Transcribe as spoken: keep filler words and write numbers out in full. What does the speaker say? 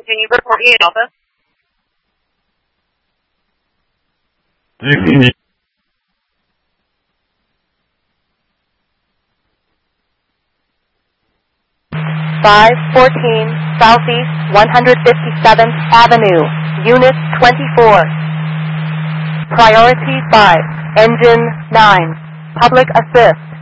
Continue report E Alpha. five fourteen Southeast one hundred fifty-seventh Avenue, Unit twenty-four. Priority five, Engine nine, Public Assist.